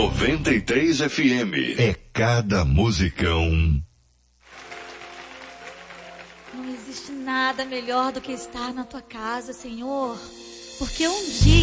93 FM. É cada musicão. Não existe nada melhor do que estar na tua casa, Senhor, porque um dia